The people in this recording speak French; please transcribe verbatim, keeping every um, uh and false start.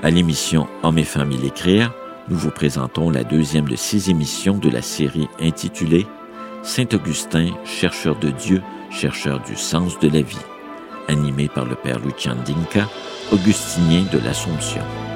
À l'émission Hommes et femmes y l'écrire, nous vous présentons la deuxième de six émissions de la série intitulée Saint-Augustin, chercheur de Dieu, chercheur du sens de la vie, animée par le père Lucian Dinca, augustinien de l'Assomption.